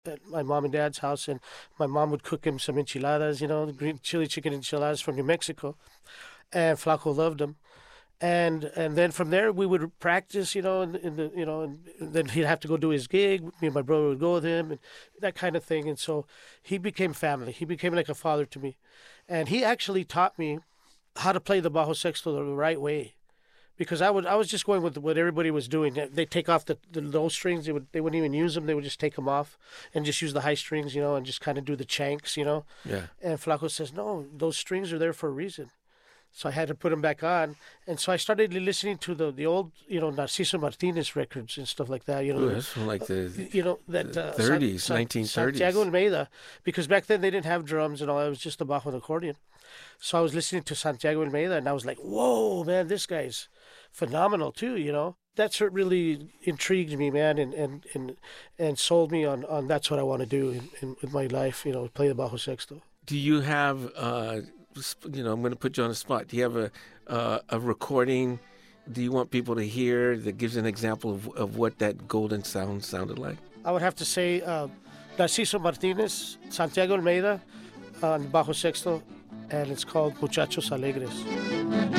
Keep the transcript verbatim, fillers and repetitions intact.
at my mom and dad's house, and my mom would cook him some enchiladas, you know, the green chili chicken enchiladas from New Mexico, and Flaco loved them. And and then from there we would practice, you know, in, in the you know, and then he'd have to go do his gig. Me and my brother would go with him, and that kind of thing. And so he became family. He became like a father to me, and he actually taught me how to play the bajo sexto the right way, because I would I was just going with what everybody was doing. They take off the, the low strings. They would they wouldn't even use them. They would just take them off and just use the high strings, you know, and just kind of do the chanks, you know. Yeah. And Flaco says, no, those strings are there for a reason. So I had to put them back on, and so I started listening to the, the old, you know, Narciso Martinez records and stuff like that. You know, Ooh, that's from like the you know that uh, thirties, San- nineteen thirties. Santiago Almeida, because back then they didn't have drums and all. It was just the bajo and accordion. So I was listening to Santiago Almeida, and I was like, "Whoa, man, this guy's phenomenal too." You know, that's what really intrigued me, man, and and and, and sold me on, on that's what I want to do in, in, with my life. You know, play the bajo sexto. Do you have, uh, you know, I'm going to put you on the spot. Do you have a uh, a recording? Do you want people to hear that gives an example of, of what that golden sound sounded like? I would have to say uh, Narciso Martinez, Santiago Almeida, on bajo sexto, and it's called Muchachos Alegres.